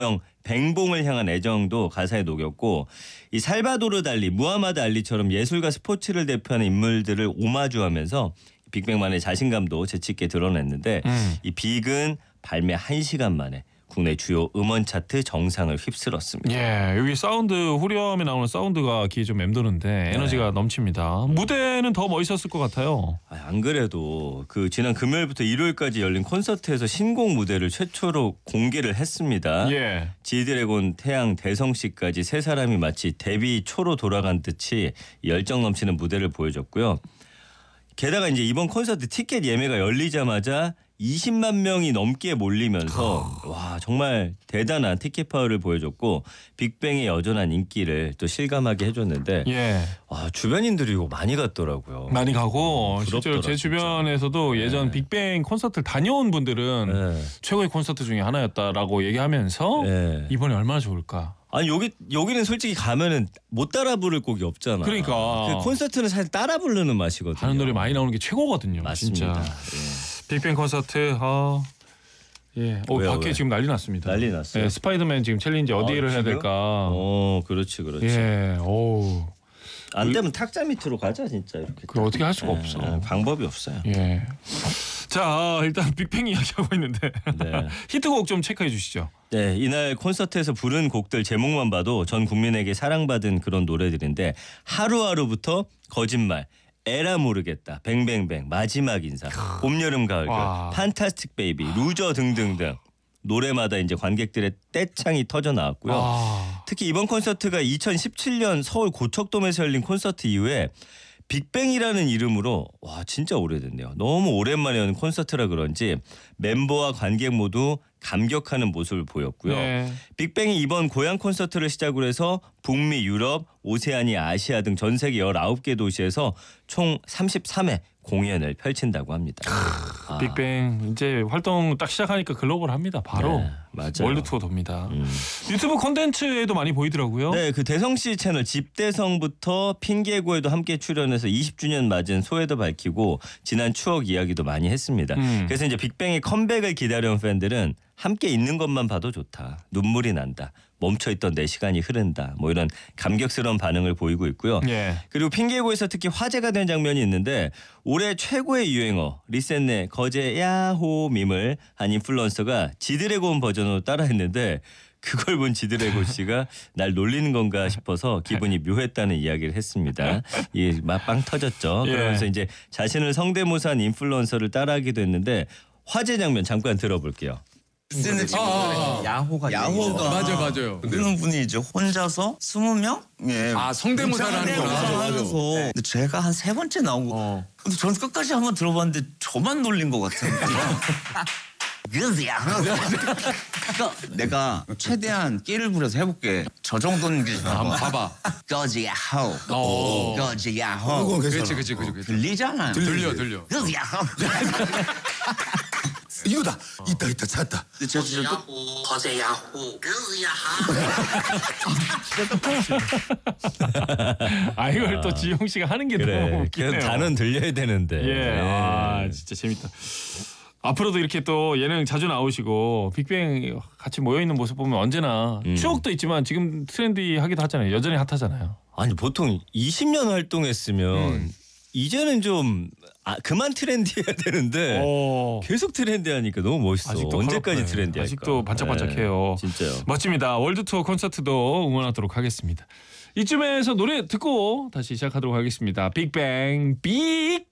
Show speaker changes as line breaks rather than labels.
형 뱅봉을 향한 애정도 가사에 녹였고 이 살바도르 달리, 무하마드 알리처럼 예술과 스포츠를 대표하는 인물들을 오마주하면서 빅뱅만의 자신감도 재치있게 드러냈는데 이 빅은 발매 1시간 만에 국내 주요 음원 차트 정상을 휩쓸었습니다.
예, 여기 사운드 후렴에 나오는 사운드가 귀에 좀 맴도는데 에너지가 넘칩니다. 무대는 더 멋있었을 것 같아요.
안 그래도 그 지난 금요일부터 일요일까지 열린 콘서트에서 신곡 무대를 최초로 공개를 했습니다.
예.
지드래곤, 태양, 대성 씨까지 세 사람이 마치 데뷔 초로 돌아간 듯이 열정 넘치는 무대를 보여줬고요. 게다가 이제 이번 콘서트 티켓 예매가 열리자마자 20만 명이 넘게 몰리면서 와 정말 대단한 티켓 파워를 보여줬고 빅뱅의 여전한 인기를 또 실감하게 해줬는데
예.
와 주변인들이 이거 많이 갔더라고요.
많이 가고 실제로 제
진짜.
주변에서도 예전 빅뱅 콘서트를 다녀온 분들은
네.
최고의 콘서트 중에 하나였다라고 얘기하면서
네.
이번에 얼마나 좋을까.
아니 여기는 솔직히 가면은 못 따라 부를 곡이 없잖아.
그러니까.
그 콘서트는 사실 따라 부르는 맛이거든요.
하는 노래 많이 나오는 게 최고거든요.
맞습니다.
진짜.
예.
빅뱅 콘서트 예.
왜요,
밖에
왜?
지금 난리 났습니다.
난리 났어요.
예, 스파이더맨 지금 챌린지 어디를 해야
지금?
될까?
그렇지.
예. 오.
안 되면 탁자 밑으로 가자 진짜 이렇게.
그 어떻게 할 수가 없어.
방법이 없어요.
예. 자, 일단 빅뱅 이야기하고 있는데
네.
히트곡 좀 체크해 주시죠.
네, 이날 콘서트에서 부른 곡들 제목만 봐도 전 국민에게 사랑받은 그런 노래들인데 하루하루부터 거짓말, 에라 모르겠다, 뱅뱅뱅, 마지막 인사, 봄, 여름, 가을,
와.
판타스틱 베이비, 루저 등등등 노래마다 이제 관객들의 떼창이 터져 나왔고요.
아.
특히 이번 콘서트가 2017년 서울 고척돔에서 열린 콘서트 이후에 빅뱅이라는 이름으로 와 진짜 오래됐네요. 너무 오랜만에 하는 콘서트라 그런지 멤버와 관객 모두 감격하는 모습을 보였고요.
네.
빅뱅이 이번 고향 콘서트를 시작으로 해서 북미, 유럽, 오세아니아, 아시아 등 전 세계 19개 도시에서 총 33회 공연을 펼친다고 합니다.
빅뱅 이제 활동 딱 시작하니까 글로벌합니다. 바로
네, 맞아요.
월드 투어 돕니다. 유튜브 콘텐츠에도 많이 보이더라고요.
네, 그 대성 씨 채널 집대성부터 핑계고에도 함께 출연해서 20주년 맞은 소회도 밝히고 지난 추억 이야기도 많이 했습니다. 그래서 이제 빅뱅의 컴백을 기다려온 팬들은 함께 있는 것만 봐도 좋다. 눈물이 난다. 멈춰있던 내 시간이 흐른다. 뭐 이런 감격스러운 반응을 보이고 있고요.
예.
그리고 핑계고에서 특히 화제가 된 장면이 있는데 올해 최고의 유행어 리셋네 거제 야호 밈을 한 인플루언서가 지드래곤 버전으로 따라했는데 그걸 본 지드래곤 씨가 날 놀리는 건가 싶어서 기분이 묘했다는 이야기를 했습니다. 이 막 빵 터졌죠.
예.
그러면서 이제 자신을 성대모사한 인플루언서를 따라하기도 했는데 화제 장면 잠깐 들어볼게요.
쓰는 친구들 야호가
맞아요.
그런 분이 이제 혼자서 20명? 예.
아, 성대모사를 하는 거구나.
하면서 근데 제가 한 3번째 나오고 근데 저는 끝까지 한번 들어봤는데 저만 놀린 것 같아요. 그지야. 그러니까 내가 최대한 끼를 부려서 해볼게. 저 정도는
한번 봐봐.
거지야 호. 거지야 호.
그렇지.
들리잖아요.
들려.
거지야 호.
이거다. 있다 찾았다.
저
거제야호
아 이걸 또 지용 씨가 하는 게 너무
그래.
웃기네요.
그래도 단어는 들려야 되는데.
예. 아 진짜 재밌다. 앞으로도 이렇게 또 예능 자주 나오시고 빅뱅 같이 모여 있는 모습 보면 언제나 추억도 있지만 지금 트렌디하기도 하잖아요. 여전히 핫하잖아요.
아니 보통 20년 활동했으면 이제는 좀 그만 트렌디해야 되는데 계속 트렌디하니까 너무 멋있어.
아직도
언제까지
그렇구나.
트렌디할까?
아직도 반짝반짝해요.
네, 진짜요.
멋집니다. 월드 투어 콘서트도 응원하도록 하겠습니다. 이쯤에서 노래 듣고 다시 시작하도록 하겠습니다. 빅뱅 빅